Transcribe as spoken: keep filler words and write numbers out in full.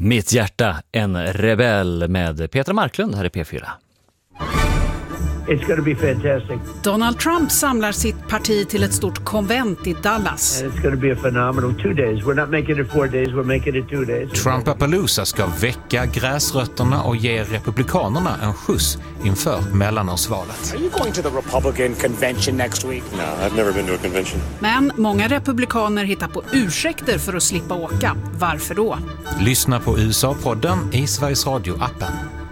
Mitt hjärta, en rebell med Petra Marklund här i P fyra. It's going to be fantastic. Donald Trump samlar sitt parti till ett stort konvent i Dallas. And it's going to be a phenomenal two days. We're not making it four days, we're making it two days. Trumpapalooza ska väcka gräsrötterna och ge republikanerna en skjuts inför mellanårsvalet. Are you going to the Republican convention next week? No, I've never been to a convention. Men många republikaner hittar på ursäkter för att slippa åka. Varför då? Lyssna på U S A-podden i Sveriges Radio-appen.